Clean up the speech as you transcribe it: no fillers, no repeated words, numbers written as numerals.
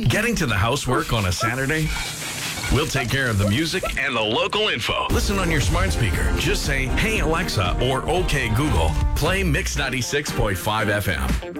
Getting to the housework on a Saturday? We'll take care of the music and the local info. Listen on your smart speaker. Just say, "Hey Alexa," or "Okay Google." Play Mix 96.5 FM.